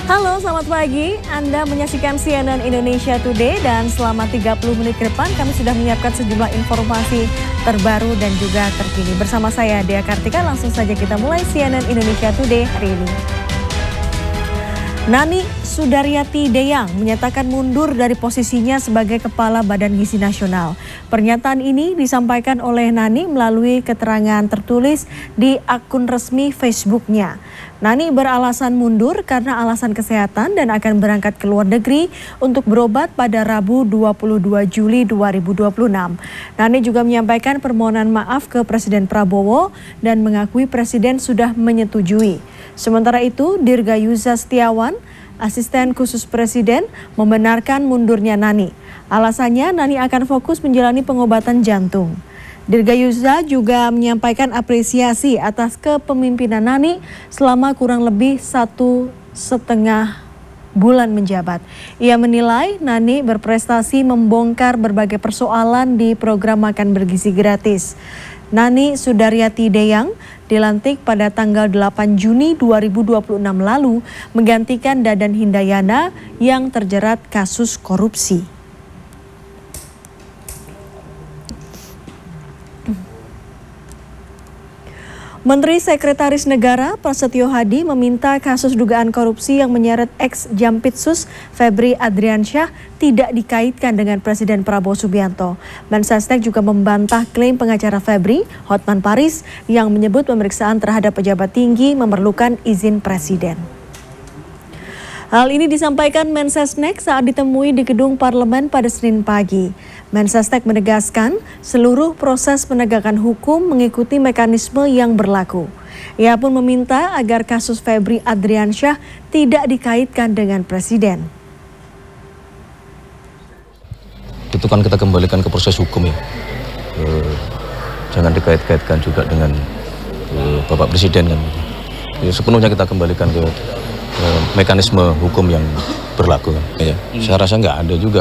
Halo, selamat pagi. Anda menyaksikan CNN Indonesia Today dan selama 30 menit ke depan kami sudah menyiapkan sejumlah informasi terbaru dan juga terkini. Bersama saya Dea Kartika, langsung saja kita mulai CNN Indonesia Today hari ini. Nani Sudaryati Deyang menyatakan mundur dari posisinya sebagai Kepala Badan Gizi Nasional. Pernyataan ini disampaikan oleh Nani melalui keterangan tertulis di akun resmi Facebooknya. Nani beralasan mundur karena alasan kesehatan dan akan berangkat ke luar negeri untuk berobat pada Rabu 22 Juli 2026. Nani juga menyampaikan permohonan maaf ke Presiden Prabowo dan mengakui Presiden sudah menyetujui. Sementara itu, Dirgayuza Setiawan, asisten khusus Presiden, membenarkan mundurnya Nani. Alasannya, Nani akan fokus menjalani pengobatan jantung. Dirgayuza juga menyampaikan apresiasi atas kepemimpinan Nani selama kurang lebih 1,5 bulan menjabat. Ia menilai Nani berprestasi membongkar berbagai persoalan di program makan bergizi gratis. Nani Sudaryati Deyang dilantik pada tanggal 8 Juni 2026 lalu menggantikan Dadan Hindayana yang terjerat kasus korupsi. Menteri Sekretaris Negara Prasetyo Hadi meminta kasus dugaan korupsi yang menyeret ex-Jampitsus Febri Adriansyah tidak dikaitkan dengan Presiden Prabowo Subianto. Mensesnek juga membantah klaim pengacara Febri, Hotman Paris, yang menyebut pemeriksaan terhadap pejabat tinggi memerlukan izin Presiden. Hal ini disampaikan Mensesnek saat ditemui di gedung parlemen pada Senin pagi. Mensesnek menegaskan seluruh proses penegakan hukum mengikuti mekanisme yang berlaku. Ia pun meminta agar kasus Febri Adriansyah tidak dikaitkan dengan Presiden. Itu kan kita kembalikan ke proses hukum ya. Jangan dikait-kaitkan juga dengan Bapak Presiden kan. Sepenuhnya kita kembalikan ke mekanisme hukum yang berlaku kan. Ya. Saya rasa nggak ada juga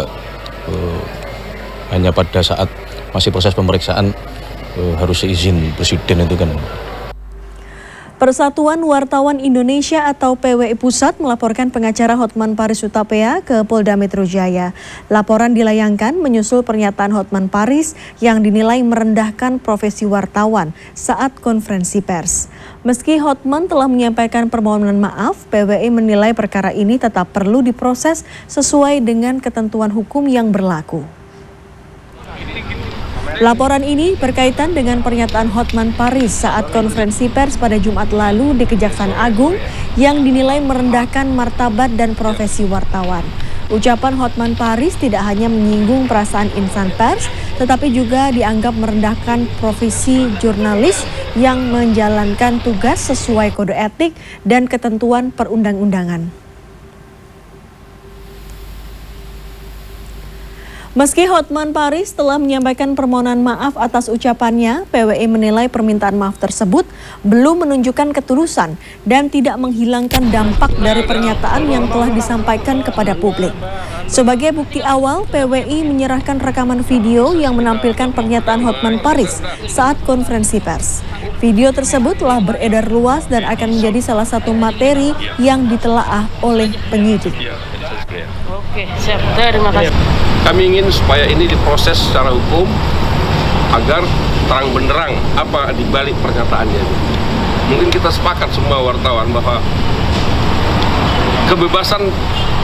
hanya pada saat masih proses pemeriksaan harus izin Presiden itu kan. Persatuan Wartawan Indonesia atau PWI Pusat melaporkan pengacara Hotman Paris Hutapea ke Polda Metro Jaya. Laporan dilayangkan menyusul pernyataan Hotman Paris yang dinilai merendahkan profesi wartawan saat konferensi pers. Meski Hotman telah menyampaikan permohonan maaf, PWI menilai perkara ini tetap perlu diproses sesuai dengan ketentuan hukum yang berlaku. Laporan ini berkaitan dengan pernyataan Hotman Paris saat konferensi pers pada Jumat lalu di Kejaksaan Agung yang dinilai merendahkan martabat dan profesi wartawan. Ucapan Hotman Paris tidak hanya menyinggung perasaan insan pers, tetapi juga dianggap merendahkan profesi jurnalis yang menjalankan tugas sesuai kode etik dan ketentuan perundang-undangan. Meski Hotman Paris telah menyampaikan permohonan maaf atas ucapannya, PWI menilai permintaan maaf tersebut belum menunjukkan ketulusan dan tidak menghilangkan dampak dari pernyataan yang telah disampaikan kepada publik. Sebagai bukti awal, PWI menyerahkan rekaman video yang menampilkan pernyataan Hotman Paris saat konferensi pers. Video tersebut telah beredar luas dan akan menjadi salah satu materi yang ditelaah oleh penyidik. Oke, siap. Terima kasih. Kami ingin supaya ini diproses secara hukum agar terang benderang apa dibalik pernyataannya. Mungkin kita sepakat semua wartawan bahwa kebebasan